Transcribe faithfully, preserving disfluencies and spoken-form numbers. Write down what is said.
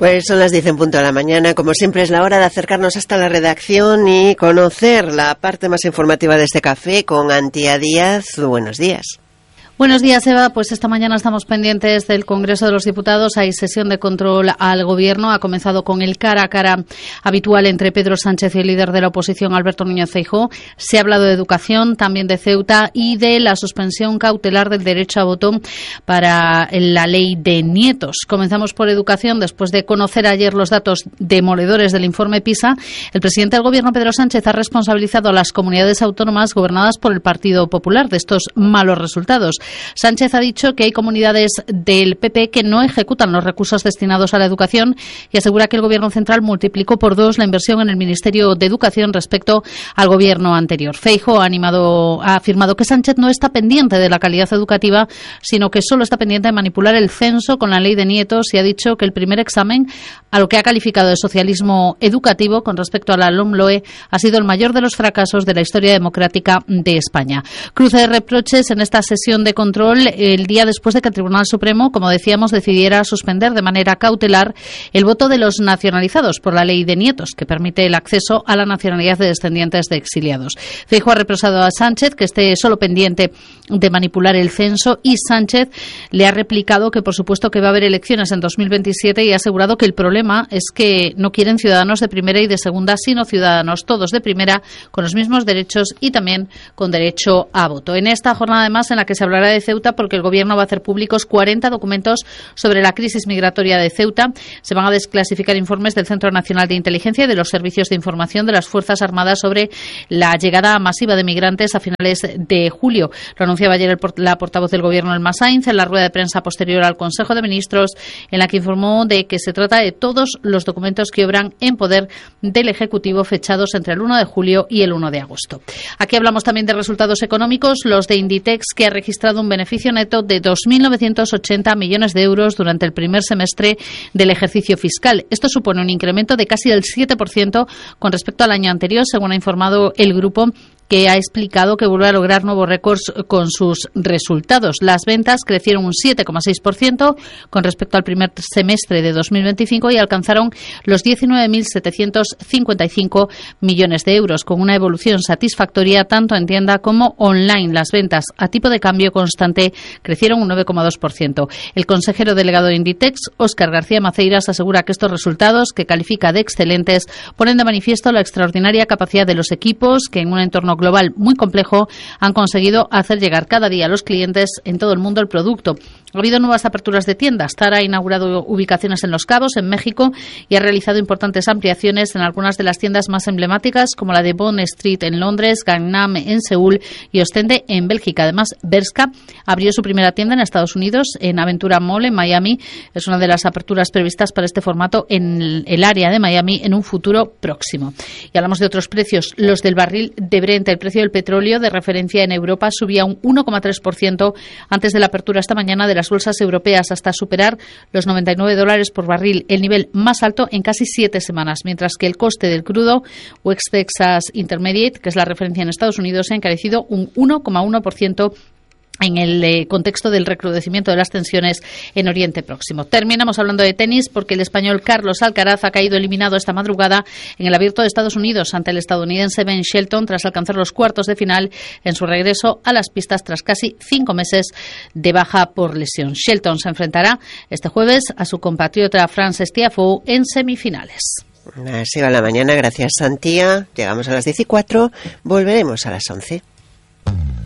Pues son las diez en punto de la mañana. Como siempre es la hora de acercarnos hasta la redacción y conocer la parte más informativa de este café con Antía Díaz. Buenos días. Buenos días, Eva. Pues esta mañana estamos pendientes del Congreso de los Diputados. Hay sesión de control al Gobierno. Ha comenzado con el cara a cara habitual entre Pedro Sánchez y el líder de la oposición, Alberto Núñez Feijóo. Se ha hablado de educación, también de Ceuta y de la suspensión cautelar del derecho a voto para la ley de nietos. Comenzamos por educación. Después de conocer ayer los datos demoledores del informe PISA, el presidente del Gobierno, Pedro Sánchez, ha responsabilizado a las comunidades autónomas gobernadas por el Partido Popular de estos malos resultados. Sánchez ha dicho que hay comunidades del P P que no ejecutan los recursos destinados a la educación y asegura que el Gobierno central multiplicó por dos la inversión en el Ministerio de Educación respecto al Gobierno anterior. Feijóo ha, animado, ha afirmado que Sánchez no está pendiente de la calidad educativa, sino que solo está pendiente de manipular el censo con la ley de nietos y ha dicho que el primer examen, a lo que ha calificado de socialismo educativo con respecto a la LOMLOE, ha sido el mayor de los fracasos de la historia democrática de España. Cruce de reproches en esta sesión de control el día después de que el Tribunal Supremo, como decíamos, decidiera suspender de manera cautelar el voto de los nacionalizados por la ley de nietos, que permite el acceso a la nacionalidad de descendientes de exiliados. Feijóo ha reprochado a Sánchez que esté solo pendiente de manipular el censo y Sánchez le ha replicado que por supuesto que va a haber elecciones en dos mil veintisiete y ha asegurado que el problema es que no quieren ciudadanos de primera y de segunda, sino ciudadanos todos de primera con los mismos derechos y también con derecho a voto. En esta jornada además en la que se hablará de Ceuta, porque el Gobierno va a hacer públicos cuarenta documentos sobre la crisis migratoria de Ceuta. Se van a desclasificar informes del Centro Nacional de Inteligencia y de los servicios de información de las Fuerzas Armadas sobre la llegada masiva de migrantes a finales de julio. Lo anunciaba ayer el, la portavoz del Gobierno, Elma Sainz, en la rueda de prensa posterior al Consejo de Ministros, en la que informó de que se trata de todos los documentos que obran en poder del Ejecutivo fechados entre el uno de julio y el uno de agosto. Aquí hablamos también de resultados económicos, los de Inditex, que ha registrado un beneficio neto de dos mil novecientos ochenta millones de euros durante el primer semestre del ejercicio fiscal. Esto supone un incremento de casi el siete por ciento con respecto al año anterior, según ha informado el grupo, que ha explicado que vuelve a lograr nuevos récords con sus resultados. Las ventas crecieron un siete coma seis por ciento con respecto al primer semestre de dos mil veinticinco y alcanzaron los diecinueve mil setecientos cincuenta y cinco millones de euros, con una evolución satisfactoria tanto en tienda como online. Las ventas a tipo de cambio constante crecieron un nueve coma dos por ciento. El consejero delegado de Inditex, Óscar García Maceiras, asegura que estos resultados, que califica de excelentes, ponen de manifiesto la extraordinaria capacidad de los equipos que en un entorno global muy complejo han conseguido hacer llegar cada día a los clientes en todo el mundo el producto. Ha habido nuevas aperturas de tiendas. Zara ha inaugurado ubicaciones en Los Cabos, en México, y ha realizado importantes ampliaciones en algunas de las tiendas más emblemáticas, como la de Bond Street en Londres, Gangnam en Seúl y Ostende en Bélgica. Además, Bershka abrió su primera tienda en Estados Unidos, en Aventura Mall, en Miami. Es una de las aperturas previstas para este formato en el área de Miami en un futuro próximo. Y hablamos de otros precios. Los del barril de Brent. El precio del petróleo de referencia en Europa subía un uno coma tres por ciento antes de la apertura esta mañana de las bolsas europeas, hasta superar los noventa y nueve dólares por barril, el nivel más alto en casi siete semanas, mientras que el coste del crudo West Texas Intermediate, que es la referencia en Estados Unidos, se ha encarecido un uno coma uno por ciento en el eh, contexto del recrudecimiento de las tensiones en Oriente Próximo. Terminamos hablando de tenis porque el español Carlos Alcaraz ha caído eliminado esta madrugada en el Abierto de Estados Unidos ante el estadounidense Ben Shelton tras alcanzar los cuartos de final en su regreso a las pistas tras casi cinco meses de baja por lesión. Shelton se enfrentará este jueves a su compatriota Frances Tiafoe en semifinales. Así va la mañana, gracias Antía. Llegamos a las diez y cuatro, volveremos a las once.